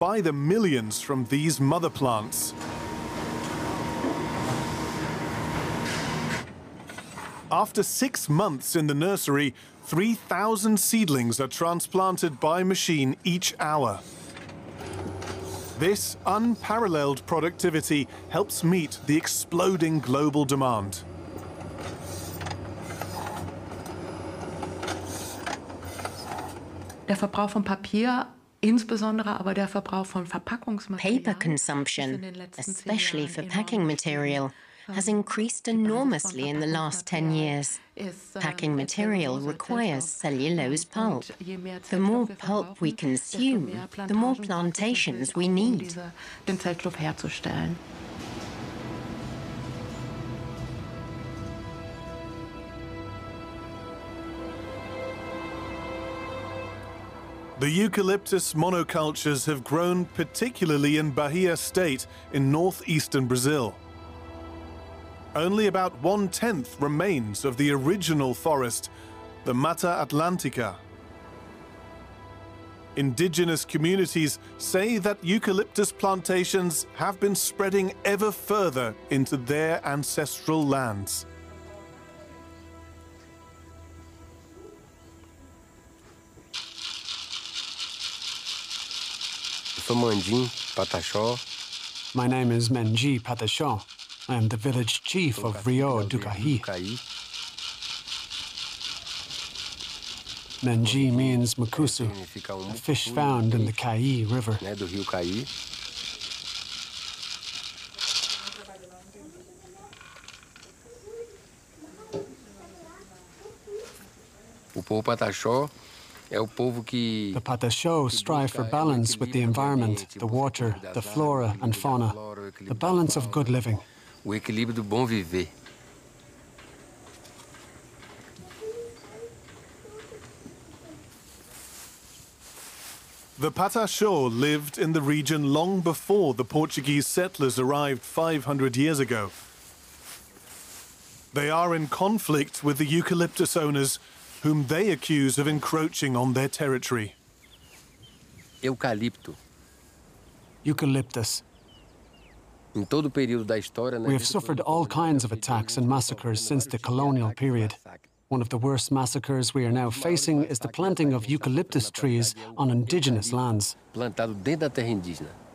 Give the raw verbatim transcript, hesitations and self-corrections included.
by the millions from these mother plants. After six months in the nursery, three thousand seedlings are transplanted by machine each hour. This unparalleled productivity helps meet the exploding global demand. Der Verbrauch von Papier, insbesondere aber der Verbrauch von Verpackungsmaterial, paper consumption, especially for packing material, has increased enormously in the last ten years. Packing material requires cellulose pulp. The more pulp we consume, the more plantations we need. Den Zellstoff herzustellen. The eucalyptus monocultures have grown particularly in Bahia state in northeastern Brazil. Only about one-tenth remains of the original forest, the Mata Atlântica. Indigenous communities say that eucalyptus plantations have been spreading ever further into their ancestral lands. My name is Menji Pataxó. I am the village chief of Rio do Caí. Menji means macuso, a fish found in the Caí River. The Pataxó strive for balance with the environment, the water, the flora and fauna, the balance of good living. O equilíbrio do bom viver. The Pataxó lived in the region long before the Portuguese settlers arrived five hundred years ago. They are in conflict with the eucalyptus owners, whom they accuse of encroaching on their territory. Eucalipto. Eucalyptus. We have suffered all kinds of attacks and massacres since the colonial period. One of the worst massacres we are now facing is the planting of eucalyptus trees on indigenous lands. Plantado dentro da terra indígena.